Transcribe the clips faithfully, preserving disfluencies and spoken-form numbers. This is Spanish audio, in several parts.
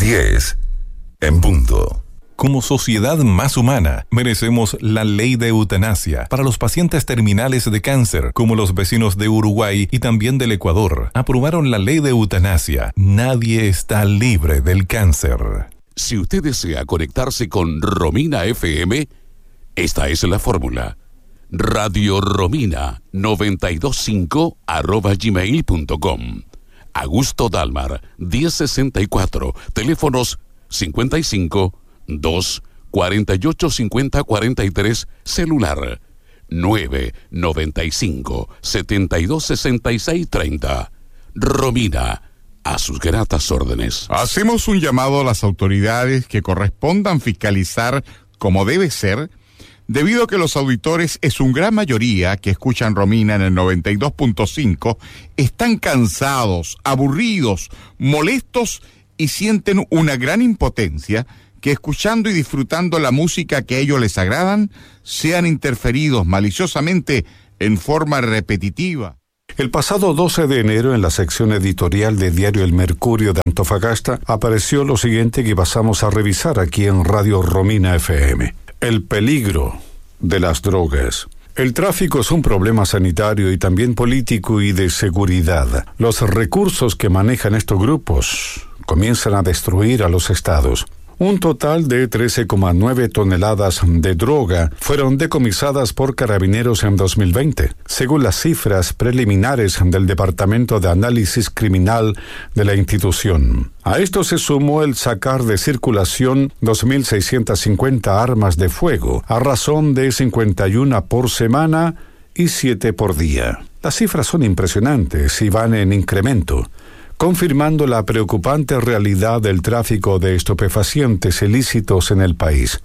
diez en punto. Como sociedad más humana, merecemos la ley de eutanasia para los pacientes terminales de cáncer, como los vecinos de Uruguay y también del Ecuador. Aprobaron la ley de eutanasia. Nadie está libre del cáncer. Si usted desea conectarse con Romina F M, esta es la fórmula. Radio Romina noventa y dos punto cinco arroba gmail punto com. Augusto Dalmar, diez sesenta y cuatro, teléfonos cincuenta y cinco, dos, cuarenta y ocho, cincuenta, cuarenta y tres, celular nueve, noventa y cinco, setenta y dos, sesenta y seis, treinta. Romina, a sus gratas órdenes. Hacemos un llamado a las autoridades que correspondan fiscalizar como debe ser, debido a que los auditores, en su gran mayoría, que escuchan Romina en el noventa y dos punto cinco, están cansados, aburridos, molestos y sienten una gran impotencia que escuchando y disfrutando la música que a ellos les agradan, sean interferidos maliciosamente en forma repetitiva. El pasado doce de enero, en la sección editorial de Diario El Mercurio de Antofagasta, apareció lo siguiente que pasamos a revisar aquí en Radio Romina F M. El peligro de las drogas. El tráfico es un problema sanitario y también político y de seguridad. Los recursos que manejan estos grupos comienzan a destruir a los estados. Un total de trece coma nueve toneladas de droga fueron decomisadas por Carabineros en dos mil veinte, según las cifras preliminares del Departamento de Análisis Criminal de la institución. A esto se sumó el sacar de circulación dos mil seiscientas cincuenta armas de fuego, a razón de cincuenta y una por semana y siete por día. Las cifras son impresionantes y van en incremento, confirmando la preocupante realidad del tráfico de estupefacientes ilícitos en el país.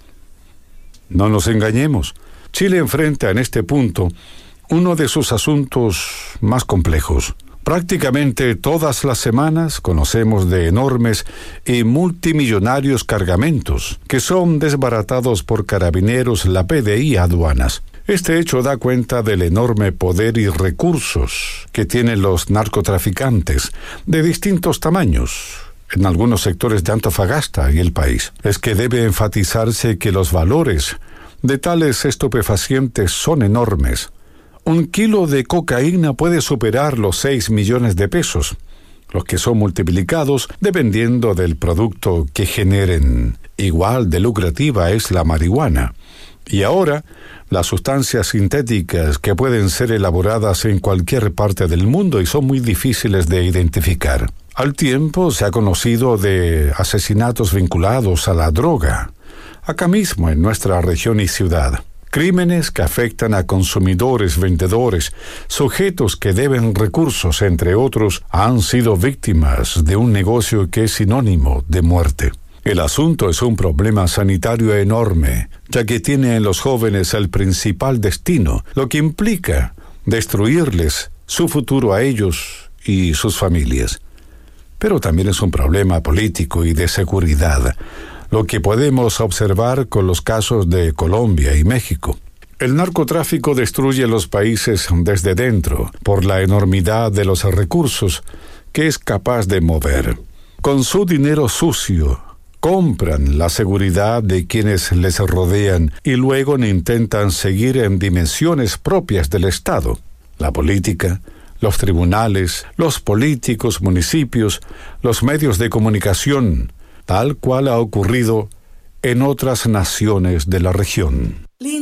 No nos engañemos, Chile enfrenta en este punto uno de sus asuntos más complejos. Prácticamente todas las semanas conocemos de enormes y multimillonarios cargamentos que son desbaratados por Carabineros, la P D I y aduanas. Este hecho da cuenta del enorme poder y recursos que tienen los narcotraficantes de distintos tamaños en algunos sectores de Antofagasta y el país. Es que debe enfatizarse que los valores de tales estupefacientes son enormes. Un kilo de cocaína puede superar los seis millones de pesos, los que son multiplicados dependiendo del producto que generen. Igual de lucrativa es la marihuana. Y ahora, las sustancias sintéticas que pueden ser elaboradas en cualquier parte del mundo y son muy difíciles de identificar. Al tiempo se ha conocido de asesinatos vinculados a la droga, acá mismo en nuestra región y ciudad. Crímenes que afectan a consumidores, vendedores, sujetos que deben recursos, entre otros, han sido víctimas de un negocio que es sinónimo de muerte. El asunto es un problema sanitario enorme, ya que tiene en los jóvenes el principal destino, lo que implica destruirles su futuro a ellos y sus familias. Pero también es un problema político y de seguridad, lo que podemos observar con los casos de Colombia y México. El narcotráfico destruye los países desde dentro por la enormidad de los recursos que es capaz de mover. Con su dinero sucio, compran la seguridad de quienes les rodean y luego intentan seguir en dimensiones propias del Estado. La política, los tribunales, los políticos, municipios, los medios de comunicación, tal cual ha ocurrido en otras naciones de la región.